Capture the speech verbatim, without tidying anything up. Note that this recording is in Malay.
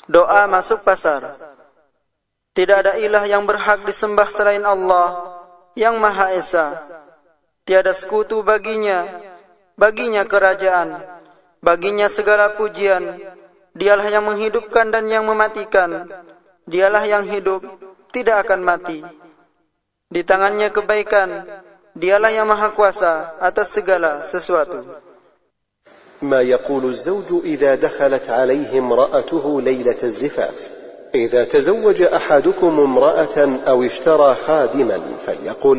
Doa masuk pasar. Tidak ada ilah yang berhak disembah selain Allah yang Maha Esa. Tiada sekutu baginya, baginya kerajaan, baginya segala pujian. Dialah yang menghidupkan dan yang mematikan. Dialah yang hidup, tidak akan mati. Di tangannya kebaikan. Dialah yang Maha Kuasa atas segala sesuatu. ما يقول الزوج إذا دخلت عليه امرأته ليلة الزفاف. إذا تزوج أحدكم امرأة أو اشترى خادما فليقل